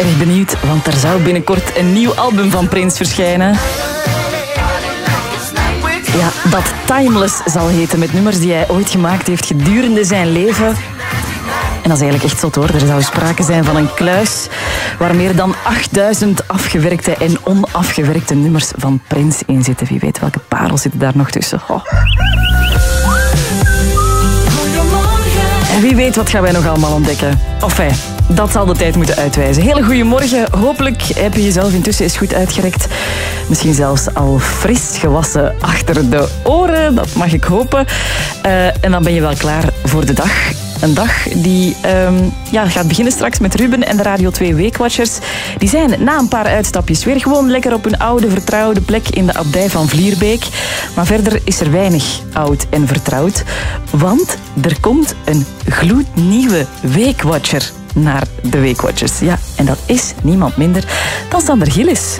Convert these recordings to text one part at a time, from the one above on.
erg benieuwd, want er zou binnenkort een nieuw album van Prince verschijnen. Ja, dat Timeless zal heten, met nummers die hij ooit gemaakt heeft gedurende zijn leven. En dat is eigenlijk echt zot hoor. Er zou sprake zijn van een kluis waar meer dan 8000 afgewerkte en onafgewerkte nummers van Prince in zitten. Wie weet welke parels zitten daar nog tussen. Oh. En wie weet wat gaan wij nog allemaal ontdekken. Enfin, dat zal de tijd moeten uitwijzen. Hele goeiemorgen. Hopelijk heb je jezelf intussen eens goed uitgerekt. Misschien zelfs al fris gewassen achter de oren. Dat mag ik hopen. En dan ben je wel klaar voor de dag. Een dag die gaat beginnen straks met Ruben en de Radio 2 Weekwatchers. Die zijn na een paar uitstapjes weer gewoon lekker op hun oude vertrouwde plek in de abdij van Vlierbeek. Maar verder is er weinig oud en vertrouwd. Want er komt een gloednieuwe Weekwatcher naar de Weekwatchers. Ja, en dat is niemand minder dan Sander Gillis.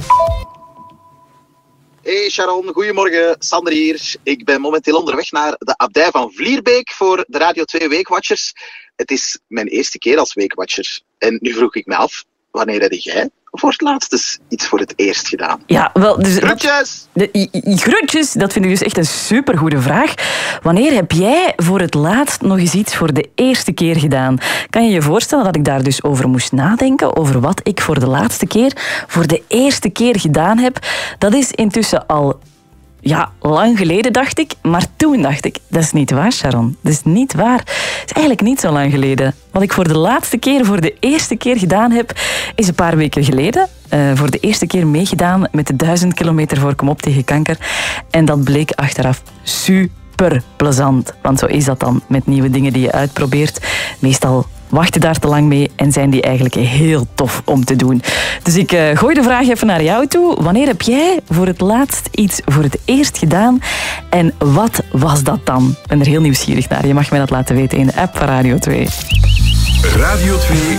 Hey Sharon, goedemorgen. Sander hier. Ik ben momenteel onderweg naar de abdij van Vlierbeek voor de Radio 2 Weekwatchers. Het is mijn eerste keer als Weekwatcher. En nu vroeg ik me af, wanneer heb jij voor het laatst eens iets voor het eerst gedaan? Ja, wel, dus groetjes! Groetjes, dat vind ik dus echt een supergoede vraag. Wanneer heb jij voor het laatst nog eens iets voor de eerste keer gedaan? Kan je je voorstellen dat ik daar dus over moest nadenken? Over wat ik voor de laatste keer, voor de eerste keer gedaan heb? Dat is intussen al... Ja, lang geleden dacht ik, maar toen dacht ik, dat is niet waar, Sharon. Dat is niet waar. Het is eigenlijk niet zo lang geleden. Wat ik voor de eerste keer gedaan heb, is een paar weken geleden. Voor de eerste keer meegedaan met de 1000 kilometer voor Kom op tegen kanker. En dat bleek achteraf super plezant. Want zo is dat dan met nieuwe dingen die je uitprobeert. Meestal wacht je daar te lang mee en zijn die eigenlijk heel tof om te doen. Dus ik gooi de vraag even naar jou toe. Wanneer heb jij voor het laatst iets voor het eerst gedaan? En wat was dat dan? Ik ben er heel nieuwsgierig naar. Je mag mij dat laten weten in de app van Radio 2. Radio 2